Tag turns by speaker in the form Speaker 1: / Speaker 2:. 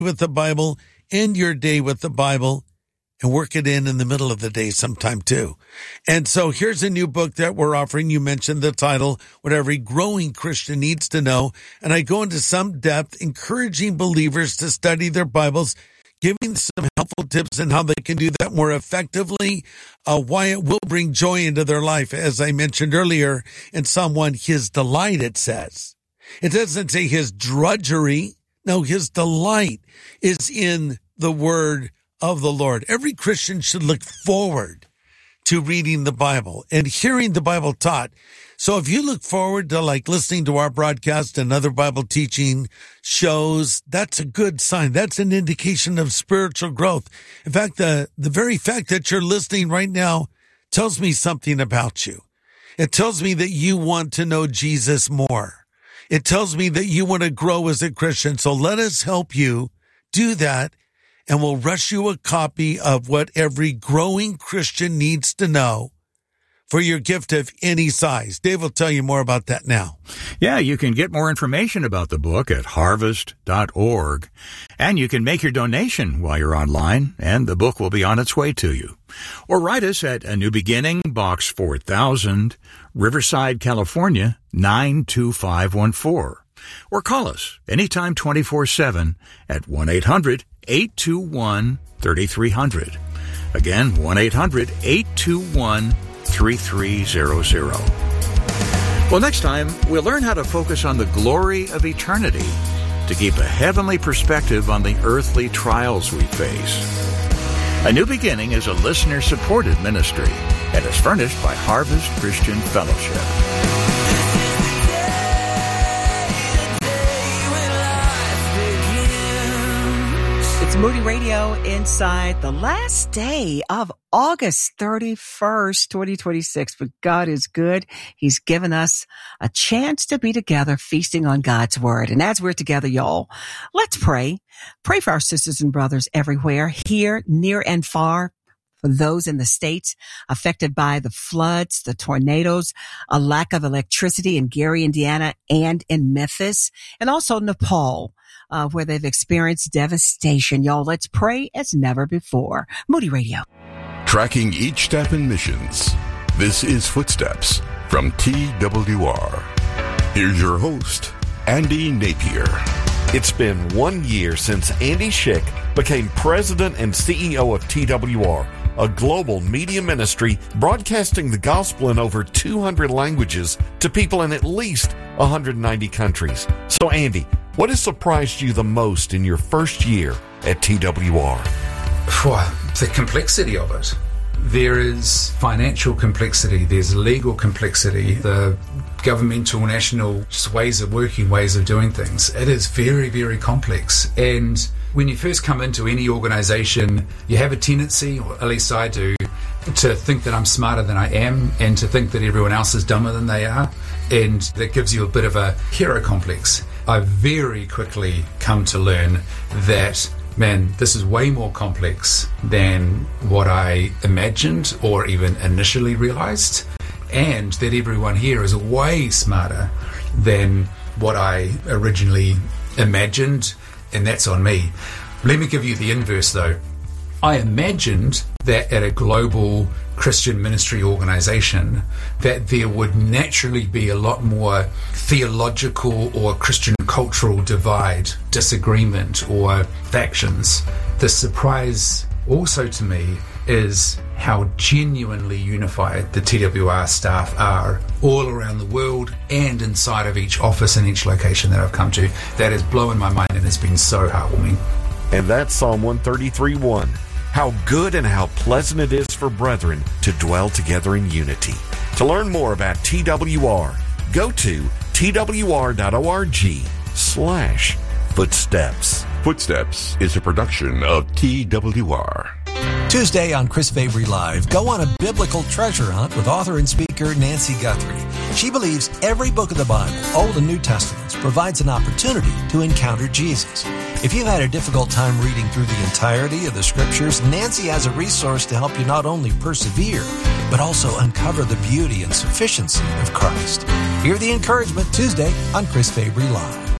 Speaker 1: with the Bible, end your day with the Bible, and work it in the middle of the day sometime too. And so here's a new book that we're offering. You mentioned the title, What Every Growing Christian Needs to Know. And I go into some depth, encouraging believers to study their Bibles, giving some helpful tips on how they can do that more effectively, why it will bring joy into their life. As I mentioned earlier in Psalm 1, his delight, it says. It doesn't say his drudgery. No, his delight is in the word of the Lord. Every Christian should look forward to reading the Bible and hearing the Bible taught. So if you look forward to listening to our broadcast and other Bible teaching shows, that's a good sign. That's an indication of spiritual growth. In fact, the very fact that you're listening right now tells me something about you. It tells me that you want to know Jesus more. It tells me that you want to grow as a Christian. So let us help you do that. And we'll rush you a copy of What Every Growing Christian Needs to Know for your gift of any size. Dave will tell you more about that now.
Speaker 2: Yeah, you can get more information about the book at harvest.org. And you can make your donation while you're online, and the book will be on its way to you. Or write us at A New Beginning, Box 4000, Riverside, California, 92514. Or call us anytime 24/7 at 1-800-821-3300. Again, 1-800-821-3300. Well, next time, we'll learn how to focus on the glory of eternity to keep a heavenly perspective on the earthly trials we face. A New Beginning is a listener-supported ministry and is furnished by Harvest Christian Fellowship.
Speaker 3: It's Moody Radio inside the last day of August 31st, 2026. But God is good. He's given us a chance to be together, feasting on God's word. And as we're together, y'all, let's pray. Pray for our sisters and brothers everywhere, here, near and far. For those in the states affected by the floods, the tornadoes, a lack of electricity in Gary, Indiana, and in Memphis, and also Nepal, where they've experienced devastation. Y'all, let's pray as never before. Moody Radio.
Speaker 4: Tracking each step in missions. This is Footsteps from TWR. Here's your host, Andy Napier.
Speaker 5: It's been 1 year since Andy Schick became president and CEO of TWR, a global media ministry broadcasting the gospel in over 200 languages to people in at least 190 countries. So, Andy, what has surprised you the most in your first year at TWR?
Speaker 6: The complexity of it. There is financial complexity, there's legal complexity, the governmental, national ways of working, ways of doing things. It is very, very complex. And when you first come into any organization, you have a tendency, or at least I do, to think that I'm smarter than I am and to think that everyone else is dumber than they are. And that gives you a bit of a hero complex. I've very quickly come to learn that, man, this is way more complex than what I imagined or even initially realized, and that everyone here is way smarter than what I originally imagined, and that's on me. Let me give you the inverse, though. I imagined that at a global Christian ministry organization that there would naturally be a lot more theological or Christian cultural divide, disagreement, or factions. The surprise also to me is how genuinely unified the TWR staff are all around the world and inside of each office and each location that I've come to. That has blown my mind and has been so heartwarming.
Speaker 5: And that's Psalm 133:1. How good and how pleasant it is for brethren to dwell together in unity. To learn more about TWR, go to twr.org/footsteps.
Speaker 4: Footsteps is a production of TWR.
Speaker 7: Tuesday on Chris Fabry Live, go on a biblical treasure hunt with author and speaker Nancy Guthrie. She believes every book of the Bible, Old and New Testaments, provides an opportunity to encounter Jesus. If you've had a difficult time reading through the entirety of the Scriptures, Nancy has a resource to help you not only persevere, but also uncover the beauty and sufficiency of Christ. Hear the encouragement Tuesday on Chris Fabry Live.